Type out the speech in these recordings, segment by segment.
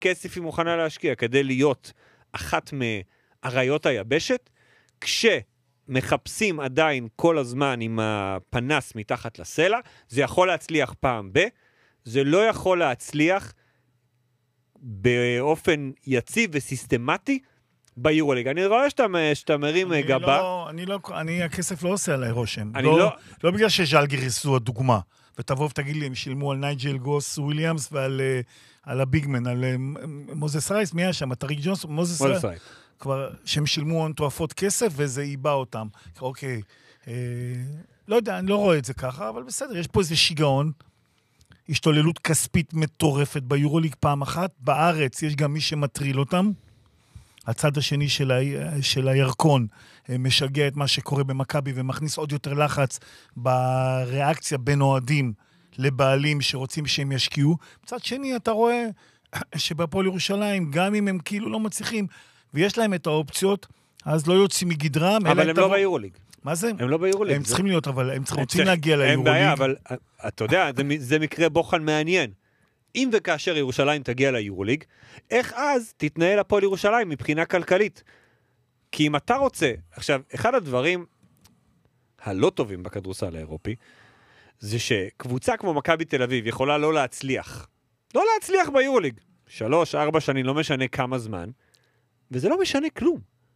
כסף היא מוכנה להשקיע כדי להיות אחת מאריות היבשת, כשמחפשים עדיין כל הזמן עם הפנס מתחת לסלע, זה יכול להצליח פעם זה לא יכול להצליח באופן יציב וסיסטמטי ביורוליג. אני רואה שאתה מרים גבה. הכסף לא עושה עליי רושם. לא בגלל שז'לגיריס זו הדוגמה. ותבוא ותגיד לי, הם שילמו על נייג'ל גוס וויליאמס ועל הביגמן, על מוזס רייס, מי היה שם? טריק ג'ונס, מוזס רייס. כבר שהם שילמו הון תועפות כסף, וזה איבא אותם. אוקיי. לא יודע, אני לא רואה את זה ככה, אבל בסדר, יש פה איזה שיגעון, השתוללות כספית מטורפת ביורוליג פעם אחת, בארץ יש גם מי שמטריל אותם, הצד השני של הירקון משגע את מה שקורה במכבי ומכניס עוד יותר לחץ בריאקציה בין אוהדים לבעלים שרוצים שהם ישקיעו. מצד שני אתה רואה שבפועל ירושלים, גם אם הם כאילו לא מצליחים ויש להם את האופציות, אז לא יוצאים מגדרם. אבל הם לא ביורוליג. מה זה? הם לא ביורוליג. הם צריכים להיות, אבל הם רוצים להגיע ליורוליג. אין בעיה, אבל אתה יודע, זה מקרה בוחן מעניין. אם וכאשר ירושלים תגיע ליורוליג, איך אז תתנהל הפועל ירושלים מבחינה כלכלית? כי אם אתה רוצה, עכשיו, אחד הדברים הלא טובים בכדורסל האירופי, זה שקבוצה כמו מכבי תל אביב יכולה לא להצליח ביורוליג. 3-4 שנים, לא משנה כמה זמן, וזה לא משנה כלום.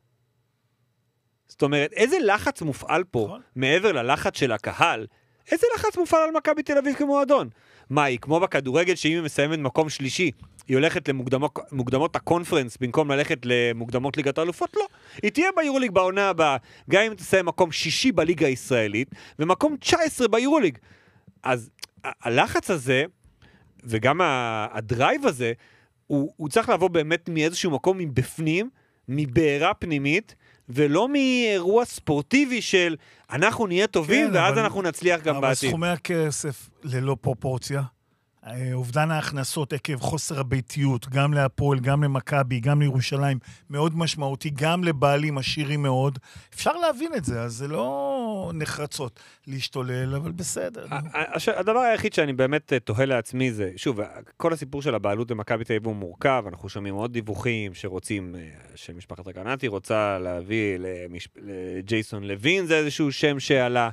זאת אומרת, איזה לחץ מופעל פה, מעבר ללחץ של הקהל, איזה לחץ מופעל על מכבי תל אביב כמועדון? מה, היא כמו בכדורגל שאם היא מסיימת מקום שלישי, היא הולכת למוקדמות הקונפרנס, במקום ללכת למוקדמות ליגת האלופות? לא. היא תהיה ביורוליג בעונה הבאה, גם אם תסיים מקום 6 בליגה הישראלית, ומקום 19 ביורוליג. אז הלחץ הזה, וגם הדרייב הזה, הוא צריך לבוא באמת מאיזשהו מקום מבפנים, מבעירה פנימית, ולא מאירוע ספורטיבי של אנחנו נהיה טובים, כן, ואז אנחנו נצליח גם בעתיד. אבל סכומי הכסף ללא פרופורציה, אובדן ההכנסות עקב חוסר הביתיות, גם להפועל, גם למכבי, גם לירושלים, מאוד משמעותי, גם לבעלים עשירים מאוד. אפשר להבין את זה, אז זה לא נחרצות להשתולל, אבל בסדר. הדבר היחיד שאני באמת תוהה לעצמי זה, שוב, כל הסיפור של הבעלות במכבי תל אביב הוא מורכב, אנחנו שומעים עוד דיווחים שרוצים, שמשפחת הגרנטי רוצה להביא לג'ייסון לוין, זה איזשהו שם שעלה.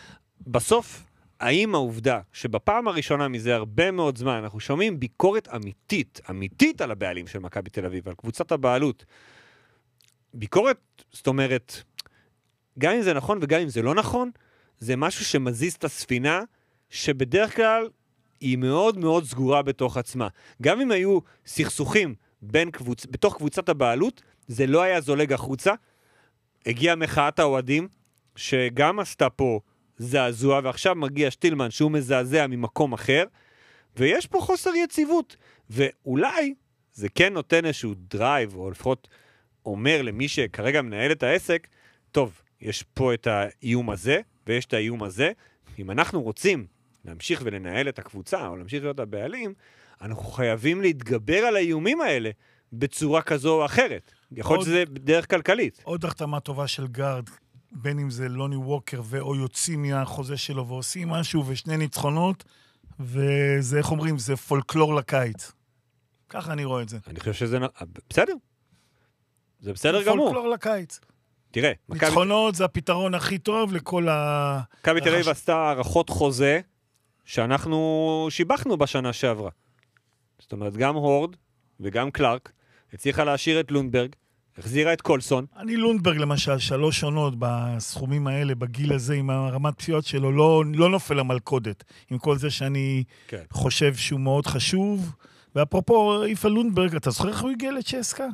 בסוף, האם העובדה שבפעם הראשונה מזה הרבה מאוד זמן אנחנו שומעים ביקורת אמיתית על הבעלים של מכבי תל אביב, על קבוצת הבעלות. ביקורת, זאת אומרת, גם אם זה נכון וגם אם זה לא נכון, זה משהו שמזיז את הספינה, שבדרך כלל היא מאוד מאוד סגורה בתוך עצמה. גם אם היו סכסוכים בתוך קבוצת הבעלות, זה לא היה זולג החוצה. הגיעה מחאת האוהדים, שגם עשתה פה זעזוע, ועכשיו מגיע שטילמן שהוא מזעזע ממקום אחר, ויש פה חוסר יציבות. ואולי זה כן נותן איזשהו דרייב, או לפחות אומר למי שכרגע מנהל את העסק, טוב, יש פה את האיום הזה, ויש את האיום הזה. אם אנחנו רוצים להמשיך ולנהל את הקבוצה, או להמשיך להיות הבעלים, אנחנו חייבים להתגבר על האיומים האלה, בצורה כזו או אחרת. יכול להיות שזה דרך כלכלית. עוד החתמה טובה של גארד, בין אם זה לוני ווקר או יוצאים מהחוזה שלו ועושים משהו ושני ניצחונות, וזה, איך אומרים, זה פולקלור לקיץ. ככה אני רואה את זה. אני חושב שזה בסדר. זה בסדר גמור. פולקלור לקיץ. תראה, ניצחונות זה הפתרון הכי טוב לכל מכבי תל אביב עשתה הערכות חוזה שאנחנו שיבחנו בשנה שעברה. זאת אומרת, גם הורד וגם קלארק הצליחה להשאיר את לונדברג, החזירה את קולסון. אני לונדברג למשל, 3 עונות בסכומים האלה, בגיל הזה, עם הרמת פציעות שלו, לא נופל למלכודת. עם כל זה שאני חושב שהוא מאוד חשוב. ואפרופו, איפה לונדברג, אתה זוכר איך הוא הגיע לצ'סקה?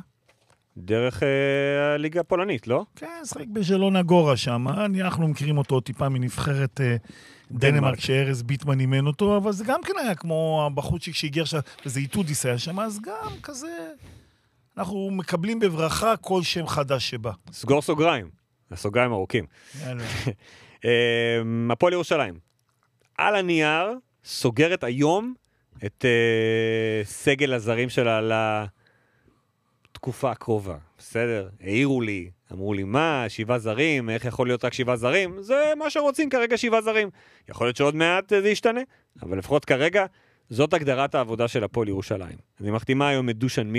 דרך הליגה הפולנית, לא? כן, שחק בז'לונה גורה שם. אנחנו מכירים אותו טיפה מנבחרת דנמרק, שארז ביטמן אימן אותו, אבל זה גם כן היה כמו הבחוצ'יק שהגיע שם, וזה איתודיס היה שם, אז גם כזה... אנחנו מקבלים בברכה כל שם חדש שבא. סגור סוגריים. הסוגריים ארוכים. הפועל ירושלים. על הנייר סוגרת היום את סגל הזרים שלה לתקופה הקרובה. בסדר? העירו לי, אמרו לי, מה, 7 זרים? איך יכול להיות רק 7 זרים? זה מה שרוצים כרגע 7 זרים. יכול להיות שעוד מעט זה ישתנה, אבל לפחות כרגע זאת הגדרת העבודה של הפועל ירושלים. אני מחתימה היום את דושן